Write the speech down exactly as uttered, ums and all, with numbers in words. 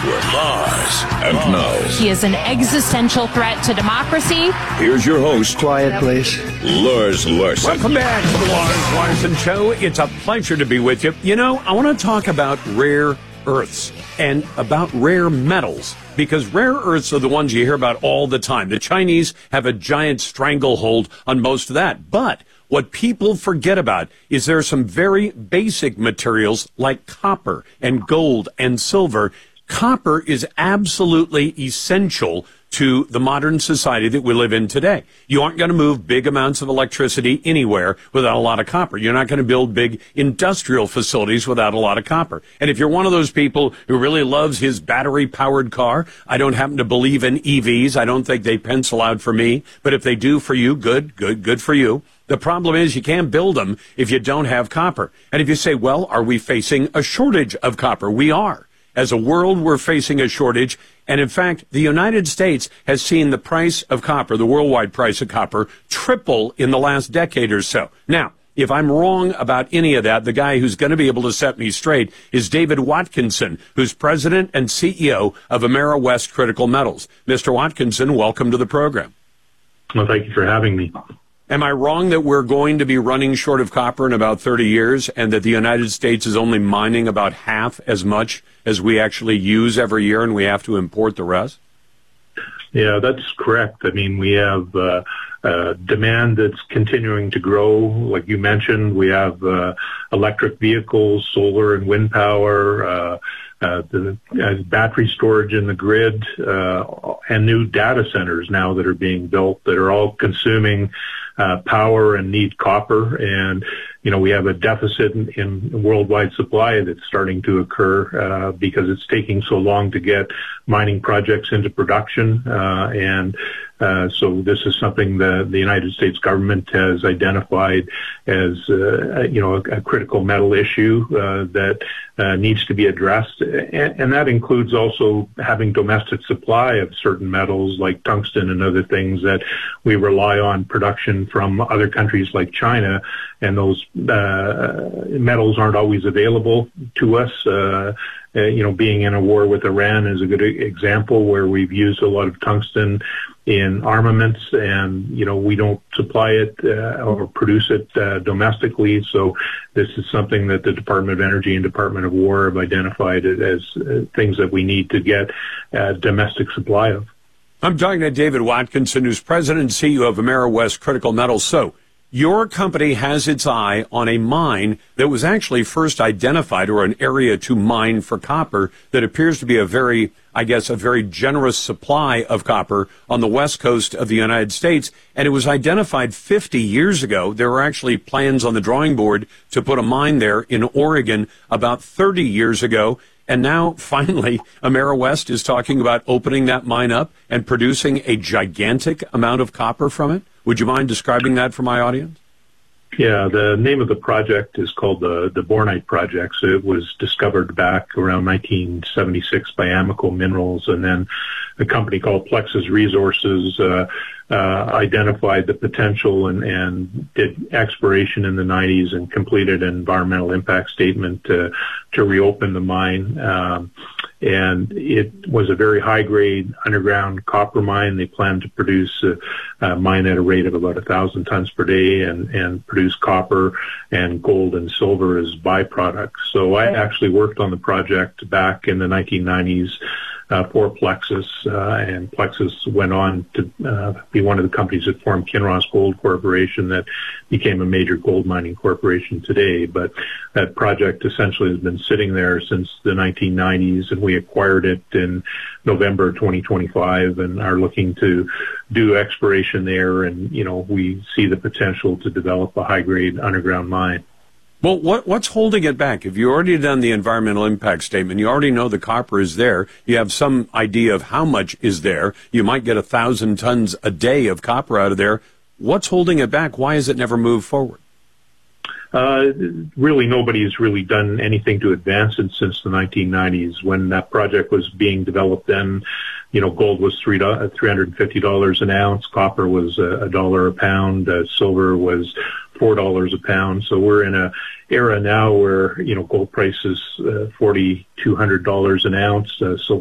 with Lars and Now. He is an existential threat to democracy. Here's your host. Quiet, please. Lars Larson. Welcome back to the Lars Larson Show. It's a pleasure to be with you. You know, I want to talk about rare earths and about rare metals, because rare earths are the ones you hear about all the time. The Chinese have a giant stranglehold on most of that. But what people forget about is there are some very basic materials like copper and gold and silver. Copper is absolutely essential to the modern society that we live in today. You aren't going to move big amounts of electricity anywhere without a lot of copper. You're not going to build big industrial facilities without a lot of copper. And if you're one of those people who really loves his battery-powered car, I don't happen to believe in E Vs. I don't think they pencil out for me. But if they do for you, good, good, good for you. The problem is you can't build them if you don't have copper. And if you say, well, are we facing a shortage of copper? We are. As a world, we're facing a shortage. And in fact, the United States has seen the price of copper, the worldwide price of copper, triple in the last decade or so. Now, if I'm wrong about any of that, the guy who's going to be able to set me straight is David Watkinson, who's president and C E O of AmeriWest Critical Metals. Mister Watkinson, welcome to the program. Well, thank you for having me. Am I wrong that we're going to be running short of copper in about thirty years and that the United States is only mining about half as much as we actually use every year and we have to import the rest? Yeah, that's correct. I mean, we have uh, uh, demand that's continuing to grow. Like you mentioned, we have uh, electric vehicles, solar and wind power, uh, uh, the uh, battery storage in the grid, uh, and new data centers now that are being built that are all consuming uh, power and need copper. And, you know, we have a deficit in, in worldwide supply that's starting to occur uh, because it's taking so long to get mining projects into production. Uh, and uh, so this is something that the United States government has identified as, uh, you know, a, a critical metal issue uh, that uh, needs to be addressed. And, and that includes also having domestic supply of certain metals like tungsten and other things that we rely on production from other countries like China. And those uh, metals aren't always available to us. Uh, uh, you know, being in a war with Iran is a good example where we've used a lot of tungsten in armaments, and, you know, we don't supply it uh, or produce it uh, domestically. So this is something that the Department of Energy and Department of War have identified as uh, things that we need to get uh, domestic supply of. I'm talking to David Watkinson, who's president and C E O of AmeriWest Critical Metals. So your company has its eye on a mine that was actually first identified, or an area to mine for copper, that appears to be a very, I guess, a very generous supply of copper on the west coast of the United States. And it was identified fifty years ago. There were actually plans on the drawing board to put a mine there in Oregon about thirty years ago. And now, finally, AmeriWest is talking about opening that mine up and producing a gigantic amount of copper from it. Would you mind describing that for my audience? Yeah, the name of the project is called the, the Bornite Project. So it was discovered back around nineteen seventy-six by Amico Minerals, and then a company called Plexus Resources uh, uh, identified the potential and, and did exploration in the nineties and completed an environmental impact statement to, to reopen the mine. Um, and it was a very high-grade underground copper mine. They planned to produce a, a mine at a rate of about one thousand tons per day and, and produce copper and gold and silver as byproducts. So I actually worked on the project back in the nineteen nineties uh, for Plexus, uh, and Plexus went on to uh, be one of the companies that formed Kinross Gold Corporation that became a major gold mining corporation today. But that project essentially has been sitting there since the nineteen nineties, and we acquired it in November twenty twenty-five and are looking to do exploration there. And, you know, we see the potential to develop a high-grade underground mine. Well, what, what's holding it back? If you've already done the environmental impact statement, you already know the copper is there, you have some idea of how much is there, you might get a thousand tons a day of copper out of there. What's holding it back? Why has it never moved forward? Uh, really, nobody's really done anything to advance it since the nineteen nineties. When that project was being developed then, you know, gold was three three hundred fifty dollars an ounce, copper was a, a dollar a pound, uh, silver was four dollars a pound. So we're in a era now where, you know, gold price is uh, four thousand two hundred dollars an ounce, uh, silver